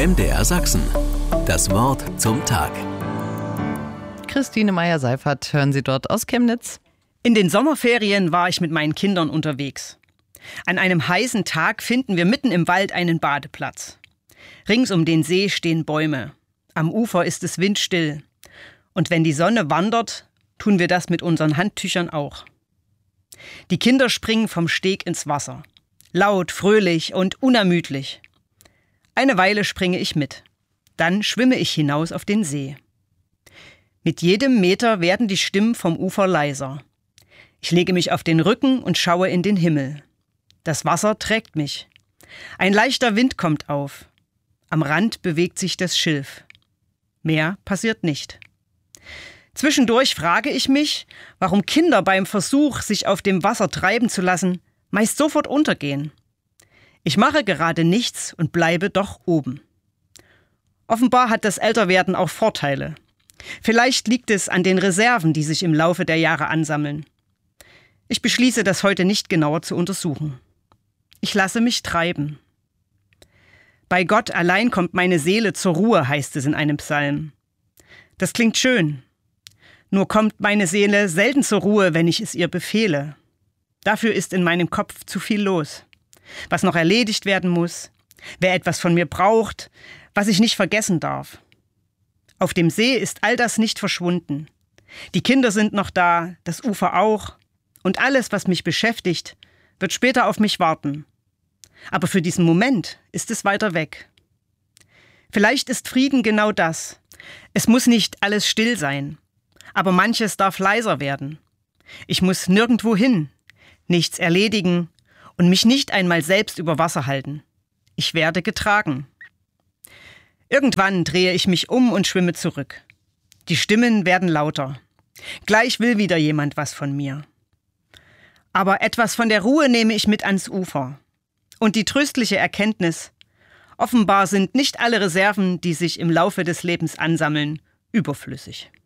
MDR Sachsen. Das Wort zum Tag. Christine Meyer-Seifert hören Sie dort aus Chemnitz. In den Sommerferien war ich mit meinen Kindern unterwegs. An einem heißen Tag finden wir mitten im Wald einen Badeplatz. Rings um den See stehen Bäume. Am Ufer ist es windstill. Und wenn die Sonne wandert, tun wir das mit unseren Handtüchern auch. Die Kinder springen vom Steg ins Wasser. Laut, fröhlich und unermüdlich. Eine Weile springe ich mit. Dann schwimme ich hinaus auf den See. Mit jedem Meter werden die Stimmen vom Ufer leiser. Ich lege mich auf den Rücken und schaue in den Himmel. Das Wasser trägt mich. Ein leichter Wind kommt auf. Am Rand bewegt sich das Schilf. Mehr passiert nicht. Zwischendurch frage ich mich, warum Kinder beim Versuch, sich auf dem Wasser treiben zu lassen, meist sofort untergehen. Ich mache gerade nichts und bleibe doch oben. Offenbar hat das Älterwerden auch Vorteile. Vielleicht liegt es an den Reserven, die sich im Laufe der Jahre ansammeln. Ich beschließe, das heute nicht genauer zu untersuchen. Ich lasse mich treiben. Bei Gott allein kommt meine Seele zur Ruhe, heißt es in einem Psalm. Das klingt schön. Nur kommt meine Seele selten zur Ruhe, wenn ich es ihr befehle. Dafür ist in meinem Kopf zu viel los. Was noch erledigt werden muss, wer etwas von mir braucht, was ich nicht vergessen darf. Auf dem See ist all das nicht verschwunden. Die Kinder sind noch da, das Ufer auch. Und alles, was mich beschäftigt, wird später auf mich warten. Aber für diesen Moment ist es weiter weg. Vielleicht ist Frieden genau das. Es muss nicht alles still sein. Aber manches darf leiser werden. Ich muss nirgendwo hin, nichts erledigen und mich nicht einmal selbst über Wasser halten. Ich werde getragen. Irgendwann drehe ich mich um und schwimme zurück. Die Stimmen werden lauter. Gleich will wieder jemand was von mir. Aber etwas von der Ruhe nehme ich mit ans Ufer. Und die tröstliche Erkenntnis: offenbar sind nicht alle Reserven, die sich im Laufe des Lebens ansammeln, überflüssig.